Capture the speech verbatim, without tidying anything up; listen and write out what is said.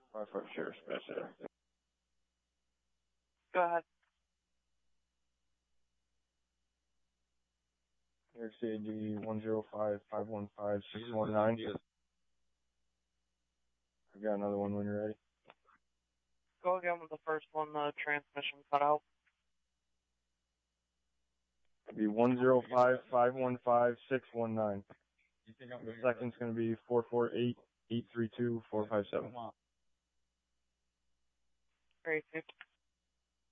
five five Sheriff Special. Go ahead. Here's C A D one zero five five one five six one nine. I've got another one when you're ready. Go again with the first one, the transmission cut out. It'll be one zero five five one five six one nine. The second's going to be four four eight eight three two four five seven. Great.